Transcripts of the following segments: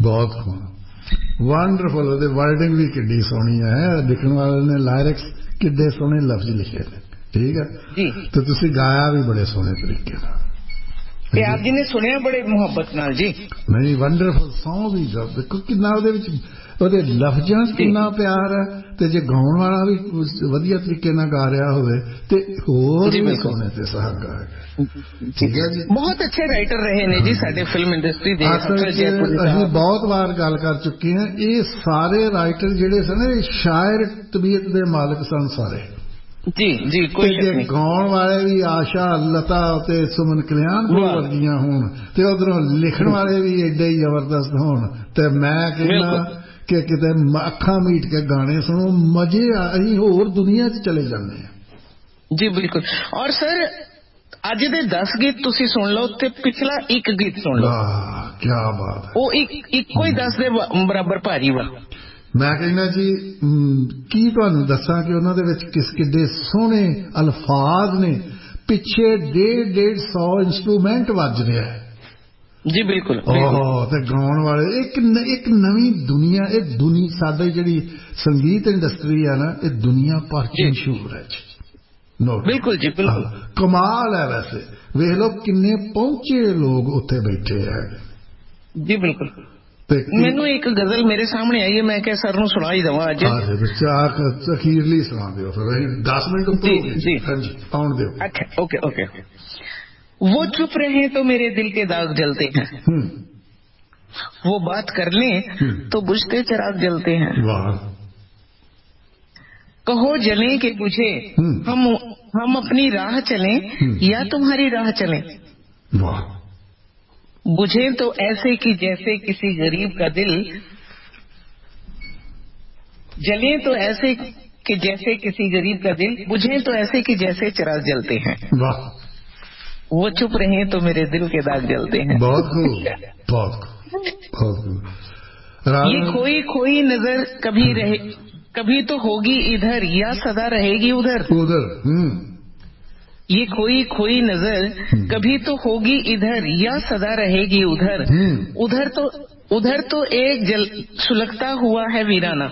बहुत वंडरफुल। ਉਹਦੇ वर्डिंग भी किड्डी सोहनी है, लिखण वाले ने लायरिक्स किड्डे सोहने लफ्ज लिखे ने, ठीक है जी। तो तुसी गाया भी बड़े सोहने तरीके नाल, ਤੇ ਆਪ ਜੀ ਨੇ ਸੁਣਿਆ ਬੜੇ ਮੁਹੱਬਤ ਨਾਲ ਜੀ। नहीं वंडरफुल सॉन्ग भी देखो कितना ਉਹਦੇ ਵਿੱਚ ਉਹਦੇ ਲਫ਼ਜ਼ਾਂ 'ਚ ਕਿੰਨਾ ਪਿਆਰ ਹੈ, ਤੇ ਜੇ ਗਾਉਣ ਵਾਲਾ ਵੀ ਵਧੀਆ ਤਰੀਕੇ ਨਾਲ ਗਾ ਰਿਹਾ ਹੋਵੇ ਤੇ ਹੋਰ ਵੀ ਸੋਹਣੇ ਤੇ ਸੁਹਾਗਾ ਹੈ। ਠੀਕ ਹੈ ਜੀ, ਬਹੁਤ ਅੱਛੇ ਰਾਈਟਰ ਰਹੇ ਨੇ ਜੀ ਸਾਡੇ ਫਿਲਮ ਇੰਡਸਟਰੀ ਦੇ। ਅਸੀਂ ਬਹੁਤ ਵਾਰ ਗੱਲ ਕਰ ਚੁੱਕੇ ਹਾਂ, ਇਹ ਸਾਰੇ ਰਾਈਟਰ ਜਿਹੜੇ ਸਨ ਇਹ ਸ਼ਾਇਰ ਤਬੀਅਤ ਦੇ ਮਾਲਕ ਸਨ ਸਾਰੇ। ਜੀ ਜੀ, ਕੋਈ ਸ਼ੱਕ ਨਹੀਂ। ਗਾਉਣ ਵਾਲੇ ਵੀ ਆਸ਼ਾ, ਲਤਾ ਤੇ ਸੁਮਨ ਕਲਿਆਣ ਵਰਗੀਆਂ ਹੋਣ, ਤੇ ਉਧਰੋਂ ਲਿਖਣ ਵਾਲੇ ਵੀ ਏਡੇ ਹੀ ਜ਼ਬਰਦਸਤ ਹੋਣ, ਤੇ ਮੈਂ ਕਹਿੰਦਾ ਕਿ ਕਿਤੇ ਅੱਖਾਂ ਮੀਟ ਕੇ ਗਾਣੇ ਸੁਣੋ, ਮਜ਼ੇ ਅਸੀਂ ਹੋਰ ਦੁਨੀਆ 'ਚ ਚਲੇ ਜਾਂਦੇ ਹਾਂ ਜੀ। ਬਿਲਕੁਲ। ਔਰ ਸਰ ਅੱਜ ਦੇ 10 ਗੀਤ ਤੁਸੀਂ ਸੁਣ ਲਓ ਤੇ ਪਿਛਲਾ ਇੱਕ ਗੀਤ ਸੁਣ ਲਓ, ਕੀ ਬਾਤ ਹੈ, ਉਹ ਇੱਕੋ ਹੀ 10 ਦੇ ਬਰਾਬਰ ਭਾਰੀ ਵਾ। ਮੈਂ ਕਹਿੰਦਾ ਜੀ ਕੀ ਤੁਹਾਨੂੰ ਦੱਸਾਂ ਕਿ ਉਹਨਾਂ ਦੇ ਵਿੱਚ ਕਿੱਡੇ ਸੋਹਣੇ ਅਲਫਾਜ਼ ਨੇ, ਪਿੱਛੇ 150 ਇੰਸਟਰੂਮੈਂਟ ਵੱਜ ਰਿਹਾ ਹੈ ਜੀ। ਬਿਲਕੁਲ। ਤੇ ਗਾਉਣ ਵਾਲੇ ਇੱਕ ਨਵੀਂ ਦੁਨੀਆ, ਇਹ ਦੁਨੀਆ ਸਾਡੀ ਜਿਹੜੀ ਸੰਗੀਤ ਇੰਡਸਟਰੀ ਹੈ ਨਾ, ਇਹ ਦੁਨੀਆ ਭਰ 'ਚ ਮਸ਼ਹੂਰ ਹੈ ਜੀ। ਬਿਲਕੁਲ ਜੀ, ਬਿਲਕੁਲ ਕਮਾਲ ਹੈ। ਵੈਸੇ ਵੇਖ ਲਓ ਕਿੰਨੇ ਪਹੁੰਚੇ ਲੋਕ ਉੱਥੇ ਬੈਠੇ ਹੈ ਜੀ। ਬਿਲਕੁਲ। ਮੈਨੂੰ ਇੱਕ ਗਜ਼ਲ ਮੇਰੇ ਸਾਹਮਣੇ ਆਈ ਹੈ, ਮੈਂ ਕਿਹਾ ਸਰ ਨੂੰ ਸੁਣਾ ਹੀ ਦੇਵਾਂ ਅੱਜ। ਅਖੀਰਲੀ ਸੁਣਾ ਦਿਓ ਫਿਰ, 10 ਮਿੰਟ ਉੱਪਰ ਜੀ। ਹਾਂਜੀ, ਆਉਣ ਦਿਓ। ਅੱਛਾ, ਓਕੇ ਓਕੇ। वो चुप रहे तो मेरे दिल के दाग जलते हैं, वो बात कर लें तो बुझते चिराग जलते हैं। कहो जले कि बुझे, हम अपनी राह चलें या तुम्हारी राह चलें। बुझे तो ऐसे कि जैसे किसी गरीब का दिल, जले तो ऐसे कि जैसे किसी गरीब का दिल, बुझे तो ऐसे कि जैसे चिराग जलते हैं। वो चुप रहे तो मेरे दिल के दाग जलते हैं। बहुत खूब, बहुत खूब। ये खोई खोई नजर कभी रहे, कभी तो होगी इधर या सदा रहेगी उधर। ये खोई खोई नजर कभी तो होगी इधर या सदा रहेगी उधर। उधर तो एक सुलगता हुआ है वीराना,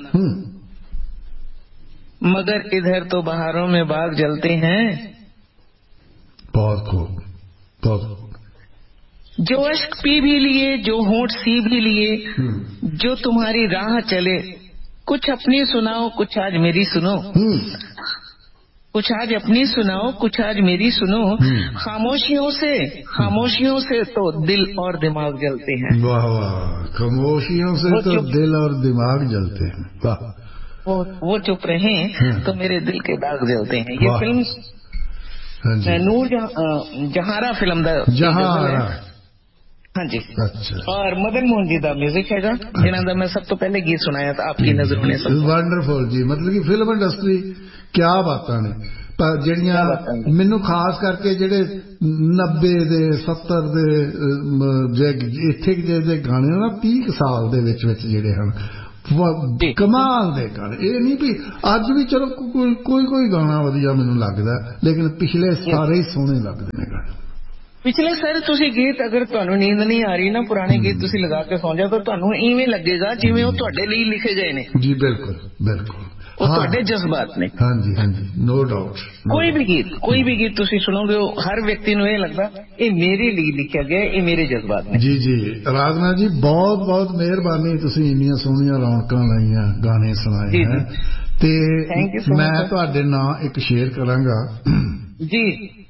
मगर इधर तो बहारों में बाग जलते हैं। बहुत खूब, बहुत खूब। जो अश्क पी भी लिए, जो होंठ सी भी लिए, जो तुम्हारी राह चले, कुछ अपनी सुनाओ कुछ आज मेरी सुनो। कुछ आज अपनी सुनाओ कुछ आज मेरी सुनो। खामोशियों से तो दिल और दिमाग जलते हैं। वाह वाह, खामोशियों से तो दिल और दिमाग जलते हैं। वाह। वो चुप रहे तो मेरे दिल के दाग जलते हैं। ये फिल्म ਨੂਰ ਜਹਾਰਾ ਫਿਲਮ ਦਾ ਜਹਾਰਾ, ਹਾਂਜੀ। ਅੱਛਾ। ਔਰ ਮਦਨ ਮੋਹਨ ਜੀ ਦਾ ਮਿਊਜ਼ਿਕ ਹੈਗਾ, ਜਿਨ੍ਹਾਂ ਦਾ ਮੈਂ ਸਭ ਤੋਂ ਪਹਿਲੇ ਗੀਤ ਸੁਣਾਇਆ ਤਾਂ ਆਪਕੀ ਨਜ਼ਰੋਂ ਨੇ। ਵੰਡਰਫੁਲ ਜੀ। ਮਤਲਬ ਕਿ ਫਿਲਮ ਇੰਡਸਟਰੀ ਕਿਆ ਬਾਤਾਂ ਨੇ, ਪਰ ਜਿਹੜੀਆਂ ਮੈਨੂੰ ਖਾਸ ਕਰਕੇ ਜਿਹੜੇ 90 ਦੇ 70 ਦੇ ਇੱਥੇ ਦੇ ਗਾਣੇ ਨਾ 30 ਸਾਲ ਦੇ ਵਿੱਚ ਜਿਹੜੇ ਹਨ, ਕਮਾਲ ਦੇ ਗਾਣੇ। ਇਹ ਨਹੀਂ ਵੀ ਅੱਜ ਵੀ ਚਲੋ ਕੋਈ ਗਾਣਾ ਵਧੀਆ ਮੈਨੂੰ ਲੱਗਦਾ, ਲੇਕਿਨ ਪਿਛਲੇ ਸਾਰੇ ਹੀ ਸੋਹਣੇ ਲੱਗਦੇ ਨੇ ਗਾਣੇ। ਪਿਛਲੇ ਸਰ ਤੁਸੀਂ ਗੀਤ, ਅਗਰ ਤੁਹਾਨੂੰ ਨੀਂਦ ਨਹੀਂ ਆ ਰਹੀ ਨਾ, ਪੁਰਾਣੇ ਗੀਤ ਤੁਸੀਂ ਲਗਾ ਕੇ ਸੌਂ ਜਾਓ ਤਾਂ ਤੁਹਾਨੂੰ ਇਵੇਂ ਲੱਗੇਗਾ ਜਿਵੇਂ ਉਹ ਤੁਹਾਡੇ ਲਈ ਲਿਖੇ ਗਏ ਨੇ ਜੀ। ਬਿਲਕੁਲ ਬਿਲਕੁਲ, ਉਹ ਤੁਹਾਡੇ ਜਜ਼ਬਾਤ ਨੇ। ਹਾਂਜੀ ਹਾਂਜੀ, ਨੋ ਡਾਊਟ। ਕੋਈ ਵੀ ਗੀਤ ਤੁਸੀਂ ਸੁਣੋਗੇ, ਹਰ ਵਿਅਕਤੀ ਨੂੰ ਇਹ ਲੱਗਦਾ ਇਹ ਮੇਰੇ ਲਈ ਲਿਖਿਆ ਗਿਆ, ਇਹ ਮੇਰੇ ਜਜ਼ਬਾਤ ਨੇ। ਜੀ ਜੀ ਰਾਜਨਾ ਜੀ, ਬਹੁਤ ਬਹੁਤ ਮਿਹਰਬਾਨੀ, ਤੁਸੀਂ ਇੰਨੀਆਂ ਸੋਹਣੀਆਂ ਰੌਣਕਾਂ ਲਾਈਆਂ, ਗਾਣੇ ਸੁਣਾਏ ਹੈ। ਤੇ ਮੈਂ ਤੁਹਾਡੇ ਨਾਂ ਇੱਕ ਸ਼ੇਅਰ ਕਰਾਂਗਾ ਜੀ।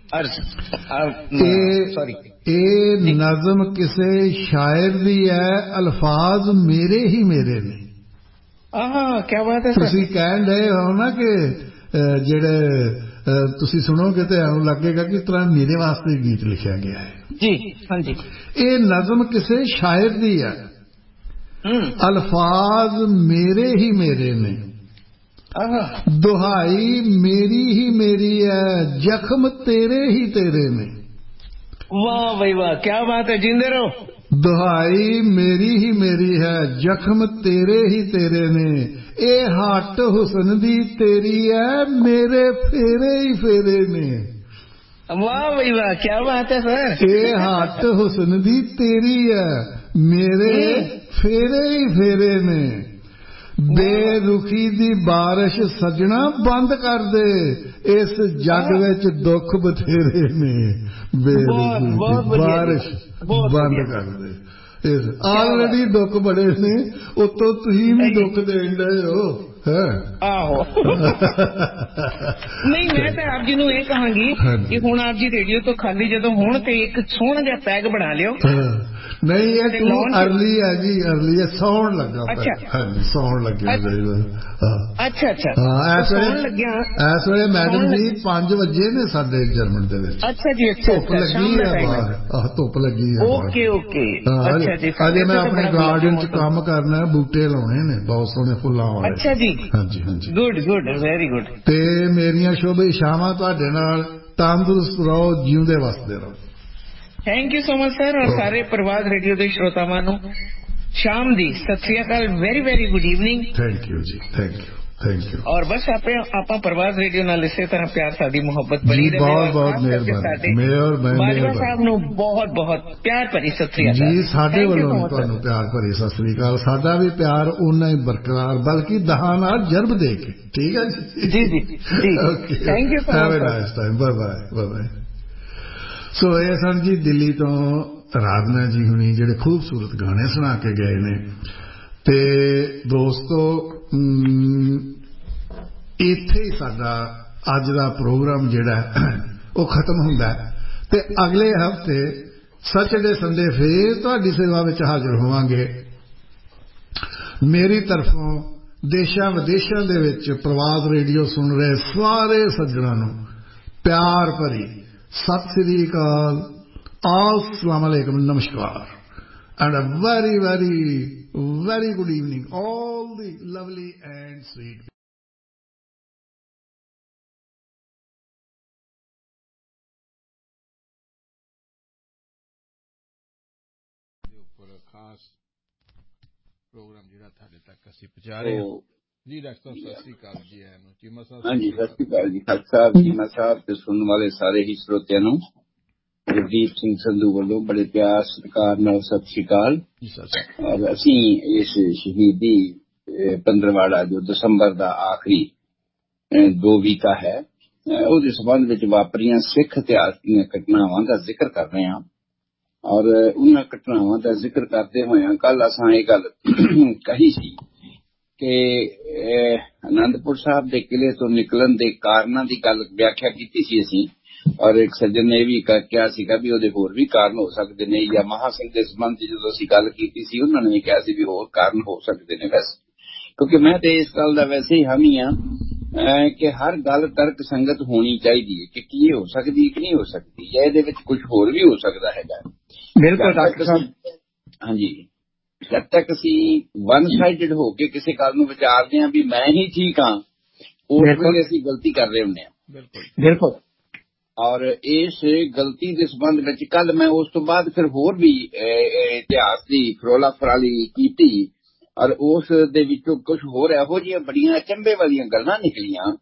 ਇਹ ਨਜ਼ਮ ਕਿਸੇ ਸ਼ਾਇਰ ਦੀ ਹੈ, ਅਲਫਾਜ਼ ਮੇਰੇ ਹੀ ਮੇਰੇ ਨੇ। ਕਿਆ ਬਾਤ ਹੈ। ਤੁਸੀਂ ਕਹਿਣ ਰਹੇ ਹੋ ਨਾ ਕਿ ਜਿਹੜੇ ਤੁਸੀਂ ਸੁਣੋਗੇ ਤੇ ਐਵੇਂ ਲੱਗੇਗਾ ਕਿ ਇਸ ਤਰ੍ਹਾਂ ਮੇਰੇ ਵਾਸਤੇ ਗੀਤ ਲਿਖਿਆ ਗਿਆ ਹੈ। ਜੀ ਹਾਂਜੀ। ਇਹ ਨਜ਼ਮ ਕਿਸੇ ਸ਼ਾਇਰ ਦੀ ਹੈ, ਅਲਫਾਜ਼ ਮੇਰੇ ਹੀ ਮੇਰੇ ਨੇ, ਦੁਹਾਈ ਮੇਰੀ ਹੀ ਮੇਰੀ ਹੈ, ਜ਼ਖਮ ਤੇਰੇ ਹੀ ਤੇਰੇ ਨੇ। ਵਾਹ ਬਈ ਵਾਹ, ਕਿਆ ਬਾਤ ਹੈ, ਜਿੰਦੇ ਰਹੋ। ਦੁਹਾਈ ਮੇਰੀ ਹੀ ਮੇਰੀ ਹੈ, ਜ਼ਖਮ ਤੇਰੇ ਹੀ ਤੇਰੇ ਨੇ, ਇਹ ਹੱਟ ਹੁਸਨ ਦੀ ਤੇਰੀ ਹੈ, ਮੇਰੇ ਫੇਰੇ ਹੀ ਫੇਰੇ ਨੇ। ਵਾਹ ਬਈ ਵਾਹ, ਕਿਆ ਬਾਤ ਹੈ ਸਰ। ਇਹ ਹੱਟ ਹੁਸਨ ਦੀ ਤੇਰੀ ਹੈ, मेरे फेरे ही फेरे ने बेरुखी दी बारिश सजना बंद कर दे इस जग विच दुख बथेरे ने बेरुखी दी बारिश बंद कर दे ऑलरेडी दुख बड़े ने उतो तुसीं भी दुख देण दे हो ਆਹੋ ਨਹੀਂ ਮੈਂ ਤਾਂ ਆਪ ਜੀ ਨੂੰ ਇਹ ਕਹਾਂਗੀ ਕਿ ਹੁਣ ਆਪ ਜੀ ਰੇਡੀਓ ਤੋਂ ਖਾਲੀ ਜਦੋਂ ਹੋਣ ਤੇ ਇੱਕ ਸੋਹਣਾ ਜਿਹਾ ਪੈਗ ਬਣਾ ਲਿਓ नहीं ये तू अर्ली है जी अर्ली है सौन लगा हाँ जी सौन लग्या अच्छा अच्छा इस वेले मैडम जी 5 वजे ने साडे जर्मन दे विच अच्छा जी अच्छा धुप लगी है बाहर धुप लगी है ओके ओके अच्छा जी अजे मैं अपने गार्डन च काम करना है बूटे लाने ने बहुत सोहने फुल्लां वाले अच्छा जी हाँ जी गुड गुड वेरी गुड ते मेरियां शुभ इच्छावां तुहाडे नाल तंदुरुस्त रहो जीउंदे वसदे रहो thank you so much sir और सारे प्रवाद रेडियो के श्रोतावां नूं शाम दी सत श्री अकाल very very good evening thank you ji thank you और बस आप प्रवाद रेडियो नाल इसे तरह प्यार साडी मोहब्बत बनी रहे बहुत बहुत मेहरबानी बाजवा साहब नूं बहुत बहुत प्यार भरी सत श्री अकाल जी साडे वल्लों तुहानूं प्यार भरी सत श्री अकाल साडा भी प्यार उन्ना ही बरकरार बल्कि 10 नाल जरब दे के ठीक है जी जी जी thank you have a nice time bye bye सो ये सन जी दिल्ली तो राधना जी हुणी जेडे खूबसूरत गाने सुना के गए ने ते दोस्तों इत्थे ही साडा अज दा प्रोग्राम जेड़ा वो खत्म हुंदा है ते अगले हफ्ते सैटरडे संडे फिर तुहाडी सेवा विच हाजिर होवांगे मेरी तरफों देशां विदेशां दे विच प्रवाद रेडियो सुन रहे सारे सज्जणां नूं प्यार भरी सत श्री अकाल अस्सलाम वालेकुम नमस्कार and a very very very good evening all the lovely and sweet खास प्रोग्राम ਜਿਹੜਾ ਤੁਹਾਡੇ ਤੱਕ ਅਸੀਂ ਪਹੁੰਚਾ ਰਹੇ ਹਾਂ ਜੀ ਡਾਕਟਰ ਸਾਹਿਬ ਸਤਿ ਸ੍ਰੀ ਅਕਾਲ ਜੀ ਆਇਆਂ ਨੂੰ ਚੀਮਾ ਸਾਹਿਬ ਹਾਂਜੀ ਸਤਿ ਸ੍ਰੀ ਅਕਾਲ ਜੀ ਖਾਲਸਾ ਚੀਮਾ ਸਾਹਿਬ ਤੇ ਸੁਣਨ ਵਾਲੇ ਸਾਰੇ ਹੀ ਸਰੋਤਿਆਂ ਨੂੰ ਜਗਦੀਪ ਸਿੰਘ ਸੰਧੂ ਵੱਲੋਂ ਬੜੇ ਪਿਆਰ ਸਤਿਕਾਰ ਨਾਲ ਸਤਿ ਸ੍ਰੀ ਅਕਾਲ ਔਰ ਅਸੀਂ ਇਸ ਸ਼ਹੀਦੀ ਪੰਦਰਵਾੜਾ ਜੋ ਦਸੰਬਰ ਦਾ ਆਖਰੀ 2 ਵੀਕਾ ਹੈ ਉਹਦੇ ਸੰਬੰਧ ਵਿੱਚ ਵਾਪਰੀਆਂ ਸਿੱਖ ਇਤਿਹਾਸ ਦੀਆਂ ਘਟਨਾਵਾਂ ਦਾ ਜ਼ਿਕਰ ਕਰ ਰਹੇ ਹਾਂ ਔਰ ਉਹਨਾਂ ਘਟਨਾਵਾਂ ਦਾ ਜ਼ਿਕਰ ਕਰਦੇ ਹੋਇਆਂ ਕੱਲ ਅਸਾਂ ਇਹ ਗੱਲ ਕਹੀ ਸੀ ਕਿ ਆਨੰਦਪੁਰ ਸਾਹਿਬ ਦੇ ਕਿਲੇ ਤੋਂ ਨਿਕਲਣ ਦੇ ਕਾਰਨਾਂ ਦੀ ਗੱਲ ਵਿਆਖਿਆ ਕੀਤੀ ਸੀ ਅਸੀਂ ਔਰ ਇੱਕ ਸੱਜਣ ਨੇ ਵੀ ਕਿਹਾ ਸੀਗਾ ਵੀ ਉਹਦੇ ਹੋਰ ਵੀ ਕਾਰਨ ਹੋ ਸਕਦੇ ਨੇ ਜਾਂ ਮਹਾਸੰਘ ਦੇ ਸੰਬੰਧ ਚ ਜਦੋਂ ਅਸੀਂ ਗੱਲ ਕੀਤੀ ਸੀ ਉਹਨਾਂ ਨੇ ਵੀ ਕਿਹਾ ਸੀ ਵੀ ਹੋਰ ਕਾਰਨ ਹੋ ਸਕਦੇ ਨੇ ਵੈਸੇ ਕਿਉਂਕਿ ਮੈਂ ਤੇ ਇਸ ਗੱਲ ਦਾ ਵੈਸੇ ਹੀ ਹਾਮੀ ਹਾਂ ਕਿ ਹਰ ਗੱਲ ਤਰਕ ਸੰਗਤ ਹੋਣੀ ਚਾਹੀਦੀ ਹੈ ਕਿ ਕੀ ਹੋ ਸਕਦੀ ਕਿ ਨਹੀਂ ਹੋ ਸਕਦੀ ਜਾਂ ਇਹਦੇ ਵਿੱਚ ਕੁਝ ਹੋਰ ਵੀ ਹੋ ਸਕਦਾ ਹੈਗਾ ਬਿਲਕੁਲ ਡਾਕਟਰ ਸਾਹਿਬ ਹਾਂਜੀ ਜਦ ਤੱਕ ਅਸੀਂ ਵਨ ਸਾਈਡਡ ਹੋ ਕੇ ਕਿਸੇ ਗੱਲ ਨੂੰ ਵਿਚਾਰਦੇ ਹਾਂ ਵੀ ਮੈਂ ਹੀ ਠੀਕ ਹਾਂ ਉਸ ਵੇਲੇ ਅਸੀਂ ਗਲਤੀ ਕਰ ਰਹੇ ਹੁੰਦੇ ਹਾਂ ਬਿਲਕੁਲ ਔਰ ਇਸ ਗਲਤੀ ਦੇ ਸੰਬੰਧ ਵਿੱਚ ਕੱਲ ਮੈਂ ਉਸ ਤੋਂ ਬਾਅਦ ਫਿਰ ਹੋਰ ਵੀ ਇਤਿਹਾਸ ਦੀ ਫਰੋਲਾ ਫਰਾਲੀ ਕੀਤੀ ਔਰ ਉਸ ਦੇ ਵਿੱਚੋਂ ਕੁਝ ਹੋਰ ਇਹੋ ਜਿਹੀਆਂ ਬੜੀਆਂ ਅਚੰਭੇ ਵਾਲੀਆਂ ਗੱਲਾਂ ਨਿਕਲੀਆਂ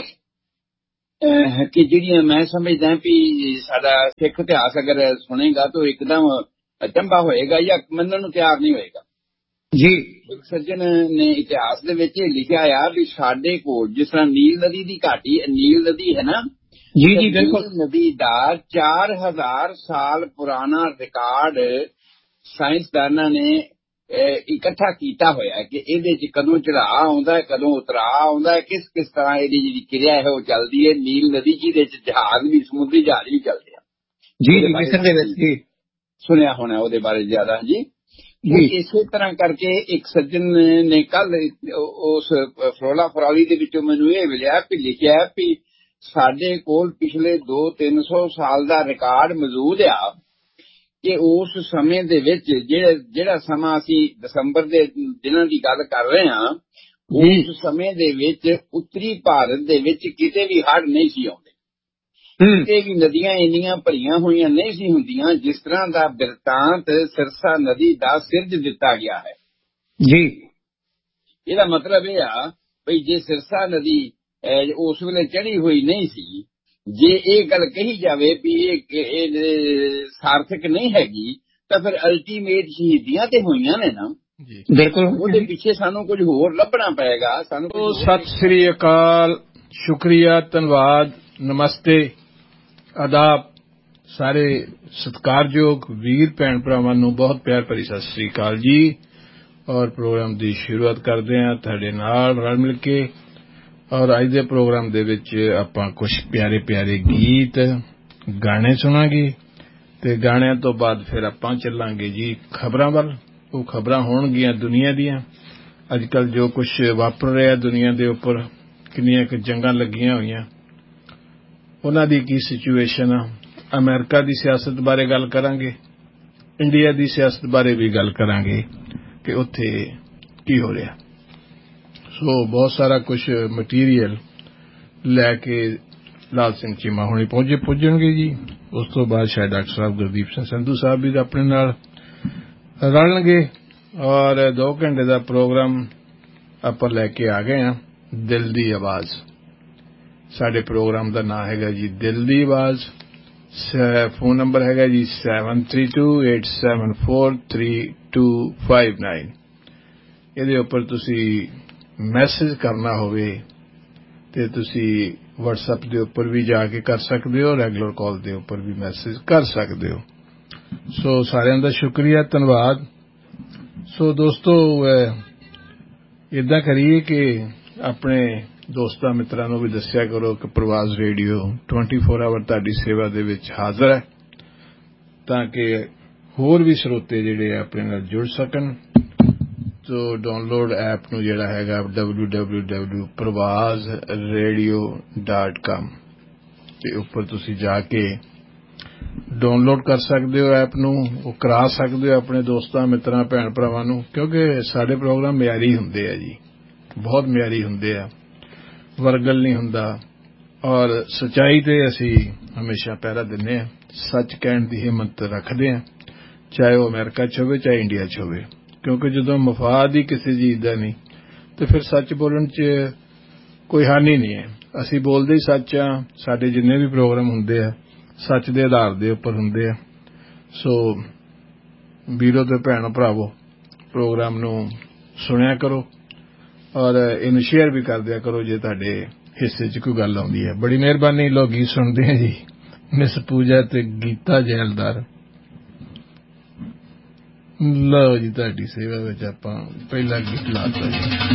ਕਿ ਜਿਹੜੀਆਂ ਮੈਂ ਸਮਝਦਾ ਵੀ ਸਾਡਾ ਸਿੱਖ ਇਤਿਹਾਸ ਅਗਰ ਸੁਣੇਗਾ ਤਾਂ ਇੱਕਦਮ ਅਚੰਭਾ ਹੋਏਗਾ ਜਾਂ ਮੰਨਣ ਨੂੰ ਤਿਆਰ ਨਹੀਂ ਹੋਏਗਾ ਜੀ ਇੱਕ ਸੱਜਣ ਨੇ ਇਤਿਹਾਸ ਦੇ ਵਿੱਚ ਲਿਖਿਆ ਆ ਵੀ ਸਾਡੇ ਕੋਲ ਜਿਸ ਤਰ੍ਹਾਂ ਨੀਲ ਨਦੀ ਦੀ ਘਾਟੀ ਨੀਲ ਨਦੀ ਹੈ ਨਾ ਜੀ ਜੀ ਬਿਲਕੁਲ ਨਦੀ ਦਾ 4000 ਸਾਲ ਪੁਰਾਣਾ ਰਿਕਾਰਡ ਸਾਇੰਸਦਾਨਾਂ ਨੇ ਇਕੱਠਾ ਕੀਤਾ ਹੋਇਆ ਕਿ ਇਹਦੇ ਚ ਕਦੋਂ ਚੜਾਅ ਆਉਂਦਾ ਕਦੋਂ ਉਤਰਾਅ ਆਉਂਦਾ ਕਿਸ ਕਿਸ ਤਰ੍ਹਾਂ ਇਹਦੀ ਜਿਹੜੀ ਕਿਰਿਆ ਹੈ ਉਹ ਚੱਲਦੀ ਹੈ ਨੀਲ ਨਦੀ ਜਿਹਦੇ ਚ ਜਹਾਜ਼ ਵੀ ਸਮੁੰਦਰੀ ਜਹਾਜ਼ ਵੀ ਚੱਲਦੇ ਆ ਜੀ ਜੀ ਮਿਸਰ ਦੇ ਵਿੱਚ ਜੀ ਸੁਣਿਆ ਹੋਣਾ ਉਹਦੇ ਬਾਰੇ ਜ਼ਿਆਦਾ ਜੀ ਇਸੇ ਤਰ੍ਹਾਂ ਕਰਕੇ ਇੱਕ ਸੱਜਣ ਨੇ ਕੱਲ ਉਸ ਫਰੋਲਾ ਫਰਾਲੀ ਦੇ ਵਿੱਚੋਂ ਮੈਨੂੰ ਇਹ ਮਿਲਿਆ ਵੀ ਲਿਖਿਆ ਵੀ ਸਾਡੇ ਕੋਲ ਪਿਛਲੇ 200-300 ਸਾਲ ਦਾ ਰਿਕਾਰਡ ਮੌਜੂਦ ਆ ਕਿ ਉਸ ਸਮੇਂ ਦੇ ਵਿੱਚ ਜਿਹੜਾ ਸਮਾਂ ਅਸੀਂ ਦਸੰਬਰ ਦੇ ਦਿਨਾਂ ਦੀ ਗੱਲ ਕਰ ਰਹੇ ਹਾਂ ਉਸ ਸਮੇਂ ਦੇ ਵਿੱਚ ਉੱਤਰੀ ਭਾਰਤ ਦੇ ਵਿੱਚ ਕਿਤੇ ਵੀ ਹੜ੍ਹ ਨਹੀਂ ਸੀ ਆਉਂਦੇ ਕਿਤੇ ਵੀ ਨਦੀਆਂ ਇੰਨੀਆਂ ਭਰੀਆਂ ਹੋਈਆਂ ਨਹੀਂ ਸੀ ਹੁੰਦੀਆਂ ਜਿਸ ਤਰ੍ਹਾਂ ਦਾ ਬਿਰਤਾਂਤ ਸਿਰਸਾ ਨਦੀ ਦਾ ਸਿਰਜ ਦਿੱਤਾ ਗਿਆ ਹੈ ਜੀ ਇਹਦਾ ਮਤਲਬ ਇਹ ਆ ਬਈ ਜੇ ਸਿਰਸਾ ਨਦੀ ਉਸ ਵੇਲੇ ਚੜੀ ਹੋਈ ਨਹੀਂ ਸੀ ਜੇ ਇਹ ਗੱਲ ਕਹੀ ਜਾਵੇ ਵੀ ਇਹ ਸਾਰਥਕ ਨਹੀਂ ਹੈਗੀ ਤਾਂ ਫਿਰ ਅਲਟੀਮੇਟ ਸ਼ਹੀਦੀਆਂ ਤੇ ਹੋਈਆਂ ਨੇ ਨਾ ਜੀ ਬਿਲਕੁਲ। ਉਹਦੇ ਪਿੱਛੇ ਸਾਨੂੰ ਕੁਝ ਹੋਰ ਲੱਭਣਾ ਪਏਗਾ ਸਾਨੂੰ। ਸਤਿ ਸ੍ਰੀ ਅਕਾਲ, ਸ਼ੁਕਰੀਆ, ਧੰਨਵਾਦ, ਨਮਸਤੇ, ਆਦਾਬ ਸਾਰੇ ਸਤਿਕਾਰਯੋਗ ਵੀਰ ਭੈਣ ਭਰਾਵਾਂ ਨੂੰ ਬਹੁਤ ਪਿਆਰ ਭਰੀ ਸਤਿ ਸ੍ਰੀ ਅਕਾਲ ਜੀ। ਔਰ ਪ੍ਰੋਗਰਾਮ ਦੀ ਸ਼ੁਰੂਆਤ ਕਰਦੇ ਹਾਂ ਤੁਹਾਡੇ ਨਾਲ ਰਲ ਮਿਲ ਕੇ। ਔਰ ਅੱਜ ਦੇ ਪ੍ਰੋਗਰਾਮ ਦੇ ਵਿੱਚ ਆਪਾਂ ਕੁਝ ਪਿਆਰੇ ਪਿਆਰੇ ਗੀਤ ਗਾਣੇ ਸੁਣਾਂਗੇ ਤੇ ਗਾਣਿਆਂ ਤੋਂ ਬਾਅਦ ਫਿਰ ਆਪਾਂ ਚੱਲਾਂਗੇ ਜੀ ਖਬਰਾਂ ਵੱਲ। ਉਹ ਖਬਰਾਂ ਹੋਣਗੀਆਂ ਦੁਨੀਆ ਦੀਆਂ, ਅੱਜ ਕੱਲ੍ਹ ਜੋ ਕੁਝ ਵਾਪਰ ਰਿਹਾ ਦੁਨੀਆ ਦੇ ਉੱਪਰ, ਕਿੰਨੀਆਂ ਕੁ ਜੰਗਾਂ ਲੱਗੀਆਂ ਹੋਈਆਂ, ਉਹਨਾਂ ਦੀ ਕੀ ਸਿਚੁਏਸ਼ਨ ਆ। ਅਮਰੀਕਾ ਦੀ ਸਿਆਸਤ ਬਾਰੇ ਗੱਲ ਕਰਾਂਗੇ, ਇੰਡੀਆ ਦੀ ਸਿਆਸਤ ਬਾਰੇ ਵੀ ਗੱਲ ਕਰਾਂਗੇ ਕਿ ਉੱਥੇ ਕੀ ਹੋ ਰਿਹਾ। ਸੋ ਬਹੁਤ ਸਾਰਾ ਕੁਝ ਮਟੀਰੀਅਲ ਲੈ ਕੇ ਲਾਲ ਸਿੰਘ ਚੀਮਾ ਹੁਣੀ ਪੁੱਜਣਗੇ ਜੀ। ਉਸ ਤੋਂ ਬਾਅਦ ਸ਼ਾਇਦ ਡਾਕਟਰ ਸਾਹਿਬ ਗੁਰਦੀਪ ਸਿੰਘ ਸੰਧੂ ਸਾਹਿਬ ਵੀ ਆਪਣੇ ਨਾਲ ਰਲਣਗੇ। ਔਰ 2 ਘੰਟੇ ਦਾ ਪ੍ਰੋਗਰਾਮ ਆਪਾਂ ਲੈ ਕੇ ਆ ਗਏ ਹਾਂ, ਦਿਲ ਦੀ ਆਵਾਜ਼। ਸਾਡੇ ਪ੍ਰੋਗਰਾਮ ਦਾ ਨਾਂ ਹੈਗਾ ਜੀ ਦਿਲ ਦੀ ਆਵਾਜ਼। ਫੋਨ ਨੰਬਰ ਹੈਗਾ ਜੀ 7328743259। ਇਹਦੇ ਉੱਪਰ ਤੁਸੀਂ ਮੈਸੇਜ ਕਰਨਾ ਹੋਵੇ ਤੇ ਤੁਸੀਂ WhatsApp ਦੇ ਉੱਪਰ ਵੀ ਜਾ ਕੇ ਕਰ ਸਕਦੇ ਹੋ, ਰੈਗੂਲਰ ਕਾਲ ਦੇ ਉੱਪਰ ਵੀ ਮੈਸੇਜ ਕਰ ਸਕਦੇ ਹੋ। ਸੋ ਸਾਰਿਆਂ ਦਾ ਸ਼ੁਕਰੀਆ, ਧੰਨਵਾਦ। ਸੋ ਦੋਸਤੋ, ਇੱਦਾਂ ਕਰੀਏ ਕਿ ਆਪਣੇ ਦੋਸਤਾਂ ਮਿੱਤਰਾਂ ਨੂੰ ਵੀ ਦੱਸਿਆ ਕਰੋ ਕਿ ਪ੍ਰਵਾਜ਼ ਰੇਡੀਓ 24 ਆਵਰ ਤੁਹਾਡੀ ਸੇਵਾ ਦੇ ਵਿੱਚ ਹਾਜ਼ਰ ਹੈ, ਤਾਂ ਕਿ ਹੋਰ ਵੀ ਸਰੋਤੇ ਜਿਹੜੇ ਆਪਣੇ ਨਾਲ ਜੁੜ ਸਕਣ। ਸੋ ਡਾਊਨਲੋਡ ਐਪ ਨੂੰ ਜਿਹੜਾ ਹੈਗਾ www.pravazradio.com ਤੇ ਉੱਪਰ ਤੁਸੀਂ ਜਾ ਕੇ ਡਾਊਨਲੋਡ ਕਰ ਸਕਦੇ ਹੋ ਐਪ ਨੂੰ। ਉਹ ਕਰਾ ਸਕਦੇ ਹੋ ਆਪਣੇ ਦੋਸਤਾਂ ਮਿੱਤਰਾਂ ਭੈਣ ਭਰਾਵਾਂ ਨੂੰ, ਕਿਉਂਕਿ ਸਾਡੇ ਪ੍ਰੋਗਰਾਮ ਮਿਆਰੀ ਹੁੰਦੇ ਆ ਜੀ, ਬਹੁਤ ਮਿਆਰੀ ਹੁੰਦੇ ਆ, ਵਰਗਲ ਨਹੀਂ ਹੁੰਦਾ। ਔਰ ਸੱਚਾਈ ਤੇ ਅਸੀਂ ਹਮੇਸ਼ਾ ਪਹਿਰਾ ਦਿੰਦੇ ਹਾਂ, ਸੱਚ ਕਹਿਣ ਦੀ ਹਿੰਮਤ ਰੱਖਦੇ ਹਾਂ, ਚਾਹੇ ਉਹ ਅਮਰੀਕਾ 'ਚ ਹੋਵੇ ਚਾਹੇ ਇੰਡੀਆ 'ਚ ਹੋਵੇ। ਕਿਉਂਕਿ ਜਦੋਂ ਮਫਾਦ ਹੀ ਕਿਸੇ ਚੀਜ਼ ਦਾ ਨਹੀਂ ਤੇ ਫਿਰ ਸੱਚ ਬੋਲਣ 'ਚ ਕੋਈ ਹਾਨੀ ਨਹੀਂ ਹੈ। ਅਸੀਂ ਬੋਲਦੇ ਹੀ ਸੱਚ ਆ। ਸਾਡੇ ਜਿੰਨੇ ਵੀ ਪ੍ਰੋਗਰਾਮ ਹੁੰਦੇ ਆ ਸੱਚ ਦੇ ਆਧਾਰ ਦੇ ਉੱਪਰ ਹੁੰਦੇ ਆ। ਸੋ ਵੀਰੋ ਤੇ ਭੈਣੋ ਭਰਾਵੋ, ਪ੍ਰੋਗਰਾਮ ਨੂੰ ਸੁਣਿਆ ਕਰੋ ਔਰ ਇਹਨੂੰ ਸ਼ੇਅਰ ਵੀ ਕਰ ਦਿਆ ਕਰੋ ਜੇ ਤੁਹਾਡੇ ਹਿੱਸੇ 'ਚ ਕੋਈ ਗੱਲ ਆਉਂਦੀ ਹੈ। ਬੜੀ ਮਿਹਰਬਾਨੀ। ਲੋ ਗੀਤ ਸੁਣਦੇ ਹਾਂ ਜੀ, ਮਿਸ ਪੂਜਾ ਤੇ ਗੀਤਾ ਜੈਲਦਾਰ। ਲਓ ਜੀ, ਤੁਹਾਡੀ ਸੇਵਾ ਵਿੱਚ ਆਪਾਂ ਪਹਿਲਾ ਗੀਤ ਲਾਤਾ ਜੀ।